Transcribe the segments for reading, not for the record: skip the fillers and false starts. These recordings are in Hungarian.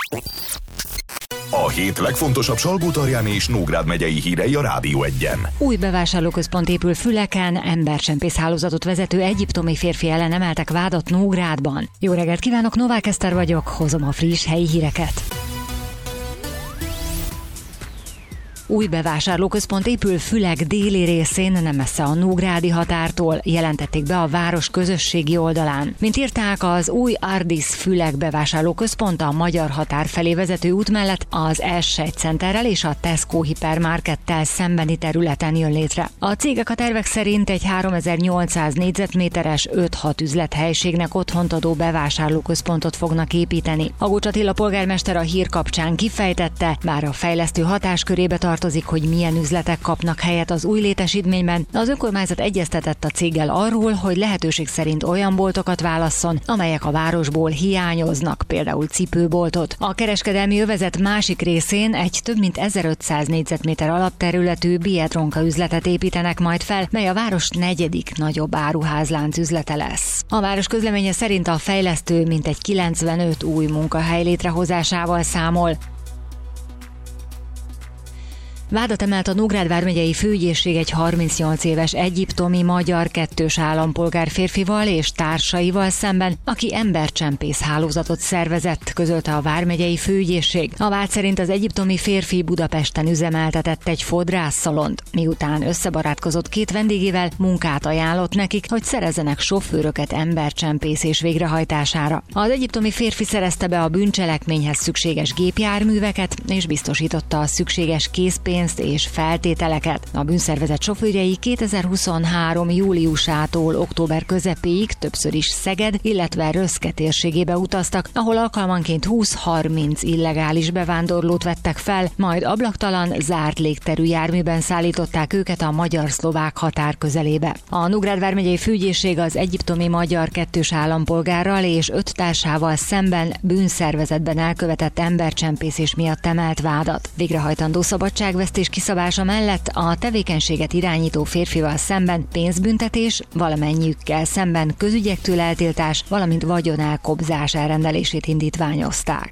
A hét legfontosabb Salgótarjáni és Nógrád megyei hírei a Rádió 1-en. Új bevásárlóközpont épül Füleken, embercsempész hálózatot vezető egyiptomi férfi ellen emeltek vádat Nógrádban. Jó reggelt kívánok, Novák Eszter vagyok, hozom a friss helyi híreket. Új bevásárlóközpont épül Fülek déli részén, nem messze a nógrádi határtól, jelentették be a város közösségi oldalán. Mint írták, az új Ardis Fülek bevásárlóközpont a magyar határ felé vezető út mellett az S1 Centerrel és a Tesco hipermarkettel szembeni területen jön létre. A cégek a tervek szerint egy 3800 négyzetméteres 5-6 üzlethelyiségnek otthont adó bevásárlóközpontot fognak építeni. Agocs Attila polgármester a hír kapcsán kifejtette, bár a fejlesztő hatáskörébe tartozik, hogy milyen üzletek kapnak helyet az új létesítményben, az önkormányzat egyeztetett a céggel arról, hogy lehetőség szerint olyan boltokat válasszon, amelyek a városból hiányoznak, például cipőboltot. A kereskedelmi övezet másik részén egy több mint 1500 négyzetméter alapterületű Biedronka üzletet építenek majd fel, mely a város negyedik nagyobb áruházlánc üzlete lesz. A város közleménye szerint a fejlesztő mintegy 95 új munkahely létrehozásával számol. Vádat emelt a Nógrád vármegyei főügyészség egy 38 éves egyiptomi magyar kettős állampolgár férfival és társaival szemben, aki embercsempész hálózatot szervezett, közölte a vármegyei főügyészség. A vád szerint az egyiptomi férfi Budapesten üzemeltetett egy fodrásszalont, miután összebarátkozott két vendégével, munkát ajánlott nekik, hogy szerezzenek sofőröket embercsempészés végrehajtására. Az egyiptomi férfi szerezte be a bűncselekményhez szükséges gépjárműveket és biztosította a szükséges készpénzt és feltételeket. A bűnszervezet sofőrjei 2023. júliusától október közepéig többször is Szeged, illetve Röszke térségébe utaztak, ahol alkalmanként 20-30 illegális bevándorlót vettek fel, majd ablaktalan, zárt légterű járműben szállították őket a magyar-szlovák határ közelébe. A Nógrád vármegyei főügyészség az egyiptomi magyar kettős állampolgárral és 5 társával szemben bűnszervezetben elkövetett embercsempészés miatt emelt vádat. Végrehajtandó szabadságvesztés kiszabása mellett a tevékenységet irányító férfival szemben pénzbüntetés, valamennyiükkel szemben közügyektől eltiltás, valamint vagyonelkobzás elrendelését indítványozták.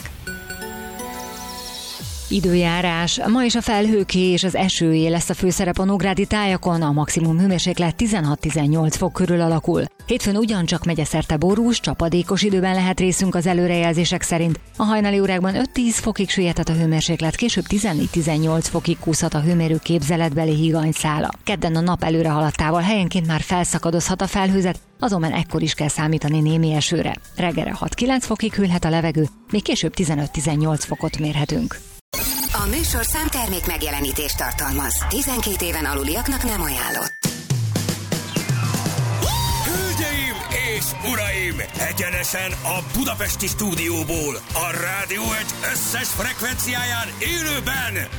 Időjárás. Ma is a felhőké és az esőé lesz a főszerep a nógrádi tájakon, a maximum hőmérséklet 16-18 fok körül alakul. Hétfőn ugyancsak megyeszerte borús, csapadékos időben lehet részünk az előrejelzések szerint. A hajnali órákban 5-10 fokig süllyedhet a hőmérséklet, később 14-18 fokig kúszhat a hőmérő képzeletbeli higanyszála. Kedden a nap előre haladtával helyenként már felszakadozhat a felhőzet, azonban ekkor is kell számítani némi esőre. Reggelre 6-9 fokig hűlhet a levegő, még később 15-18 fokot mérhetünk. A műsorszám termék megjelenítést tartalmaz. 12 éven aluliaknak nem ajánlott. Hölgyeim és uraim! Egyenesen a budapesti stúdióból, a Rádió 1 összes frekvenciáján élőben